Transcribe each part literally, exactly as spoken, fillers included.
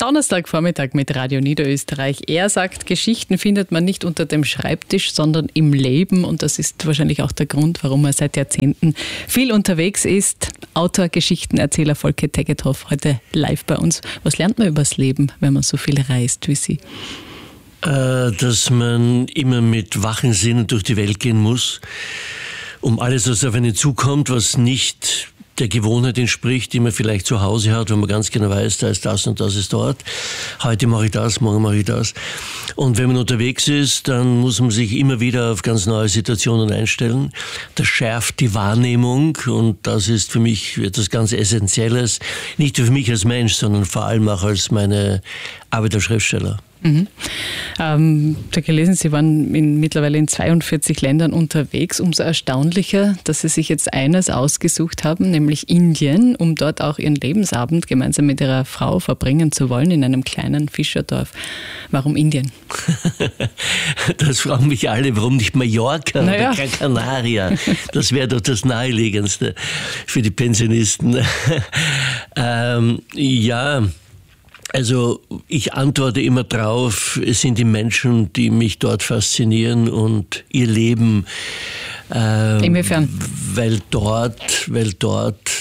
Donnerstagvormittag mit Radio Niederösterreich. Er sagt, Geschichten findet man nicht unter dem Schreibtisch, sondern im Leben. Und das ist wahrscheinlich auch der Grund, warum er seit Jahrzehnten viel unterwegs ist. Autor, Geschichtenerzähler Volker Tegethoff, heute live bei uns. Was lernt man übers Leben, wenn man so viel reist wie Sie? Äh, dass man immer mit wachen Sinnen durch die Welt gehen muss, um alles, was auf einen zukommt, was nicht der Gewohnheit entspricht, die man vielleicht zu Hause hat, wenn man ganz genau weiß, da ist das und das ist dort. Heute mache ich das, morgen mache ich das. Und wenn man unterwegs ist, dann muss man sich immer wieder auf ganz neue Situationen einstellen. Das schärft die Wahrnehmung und das ist für mich etwas ganz Essentielles. Nicht nur für mich als Mensch, sondern vor allem auch als meine Arbeit als Schriftsteller. Mhm. Ähm, ich habe gelesen, Sie waren in, mittlerweile in zweiundvierzig Ländern unterwegs. Umso erstaunlicher, dass Sie sich jetzt eines ausgesucht haben, nämlich Indien, um dort auch Ihren Lebensabend gemeinsam mit Ihrer Frau verbringen zu wollen, in einem kleinen Fischerdorf. Warum Indien? Das fragen mich alle, warum nicht Mallorca naja. oder Gran Canaria? Das wäre doch das Naheliegendste für die Pensionisten. ähm, ja... Also ich antworte immer drauf, es sind die Menschen, die mich dort faszinieren und ihr Leben. Ähm, Inwiefern? Weil dort, weil dort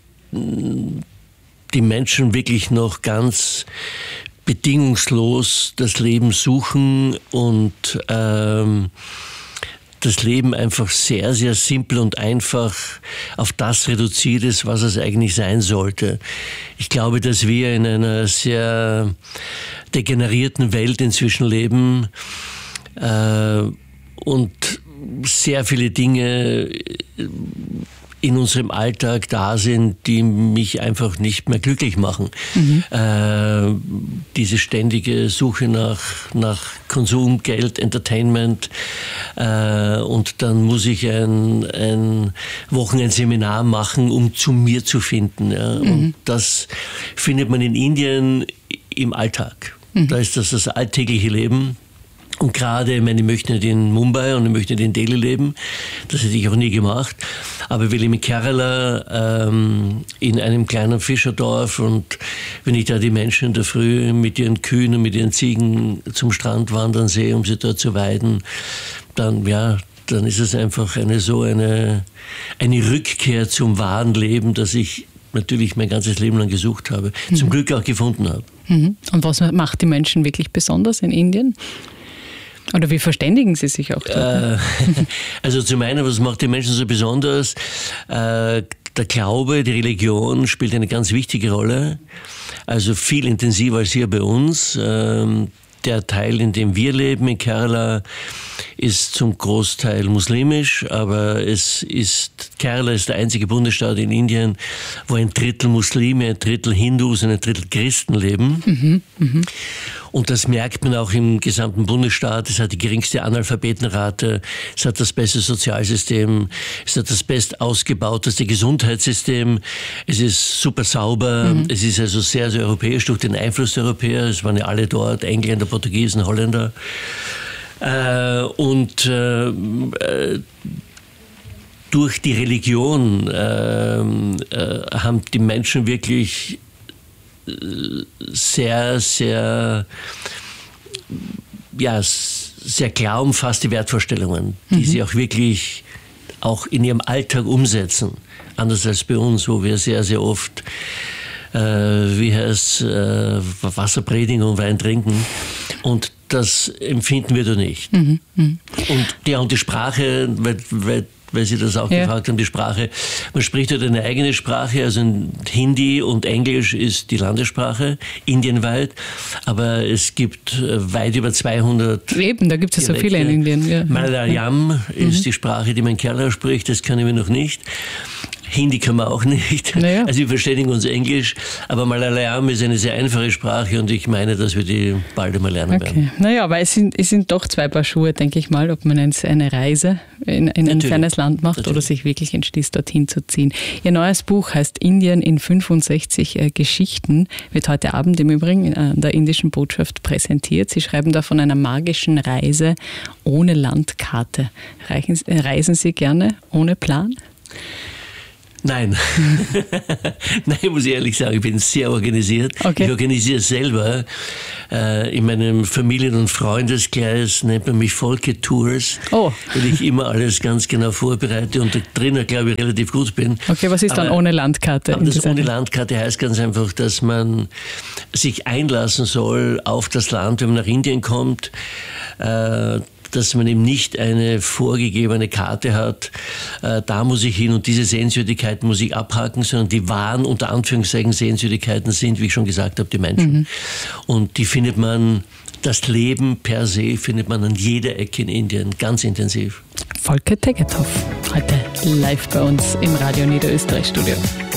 die Menschen wirklich noch ganz bedingungslos das Leben suchen und ähm, das Leben einfach sehr, sehr simpel und einfach auf das reduziert ist, was es eigentlich sein sollte. Ich glaube, dass wir in einer sehr degenerierten Welt inzwischen leben äh, und sehr viele Dinge in unserem Alltag da sind, die mich einfach nicht mehr glücklich machen. Mhm. Äh, diese ständige Suche nach, nach Konsum, Geld, Entertainment äh, und dann muss ich ein, ein Wochenendseminar machen, um zu mir zu finden. Ja. Mhm. Und das findet man in Indien im Alltag. Mhm. Da ist das das alltägliche Leben. Und gerade, ich meine, ich möchte nicht in Mumbai und ich möchte nicht in Delhi leben. Das hätte ich auch nie gemacht. Aber ich will in Kerala ähm, in einem kleinen Fischerdorf und wenn ich da die Menschen in der Früh mit ihren Kühen und mit ihren Ziegen zum Strand wandern sehe, um sie dort zu weiden, dann, ja, dann ist es einfach eine so eine, eine Rückkehr zum wahren Leben, das ich natürlich mein ganzes Leben lang gesucht habe. Mhm. Zum Glück auch gefunden habe. Mhm. Und was macht die Menschen wirklich besonders in Indien? Oder wie verständigen Sie sich auch dort? Also zum einen, was macht die Menschen so besonders? Äh, der Glaube, die Religion spielt eine ganz wichtige Rolle. Also viel intensiver als hier bei uns. Ähm, der Teil, in dem wir leben, in Kerala, ist zum Großteil muslimisch, aber es ist, Kerala ist der einzige Bundesstaat in Indien, wo ein Drittel Muslime, ein Drittel Hindus und ein Drittel Christen leben. Mhm, mh. Und das merkt man auch im gesamten Bundesstaat. Es hat die geringste Analphabetenrate, es hat das beste Sozialsystem, es hat das best ausgebauteste Gesundheitssystem, es ist super sauber, mhm. Es ist also sehr, sehr europäisch durch den Einfluss der Europäer. Es waren ja alle dort, Engländer, Portugiesen, Holländer. Äh, und äh, durch die Religion äh, äh, haben die Menschen wirklich sehr, sehr, ja, sehr klar umfasste Wertvorstellungen, die mhm. sie auch wirklich auch in ihrem Alltag umsetzen. Anders als bei uns, wo wir sehr, sehr oft, äh, wie heißt äh, Wasser predigen und Wein trinken. Und das empfinden wir da nicht. Mhm. Mhm. Und, ja, und die Sprache, weil, weil weil Sie das auch ja. gefragt haben, die Sprache. Man spricht halt eine eigene Sprache, also Hindi und Englisch ist die Landessprache, indienweit, aber es gibt weit über zweihundert Eben, da gibt es ja so viele in Indien. Ja. Malayalam mhm. ist die Sprache, die man in Kerala spricht, das können wir noch nicht. Hindi können wir auch nicht. Naja. Also wir verständigen uns Englisch, aber Malayalam ist eine sehr einfache Sprache und ich meine, dass wir die bald einmal lernen okay. werden. Naja, aber es sind, es sind doch zwei Paar Schuhe, denke ich mal, ob man jetzt eine Reise in, in ein fernes Land macht Natürlich. Oder sich wirklich entschließt, dorthin zu ziehen. Ihr neues Buch heißt Indien in fünfundsechzig äh, Geschichten, wird heute Abend im Übrigen an der indischen Botschaft präsentiert. Sie schreiben da von einer magischen Reise ohne Landkarte. Reichen, äh, reisen Sie gerne ohne Plan? Nein. Nein, muss ich ehrlich sagen, ich bin sehr organisiert. Okay. Ich organisiere selber. Äh, in meinem Familien- und Freundeskreis nennt man mich Volke-Tours, oh. weil ich immer alles ganz genau vorbereite und da drinnen, glaube ich, relativ gut bin. Okay, was ist dann aber, ohne Landkarte? Aber das ohne Landkarte heißt ganz einfach, dass man sich einlassen soll auf das Land, wenn man nach Indien kommt, äh, dass man eben nicht eine vorgegebene Karte hat, äh, da muss ich hin und diese Sehenswürdigkeiten muss ich abhaken, sondern die wahren, unter Anführungszeichen, Sehenswürdigkeiten sind, wie ich schon gesagt habe, die Menschen. Mhm. Und die findet man, das Leben per se findet man an jeder Ecke in Indien, ganz intensiv. Volker Tegethoff, heute live bei uns im Radio Niederösterreich Studio.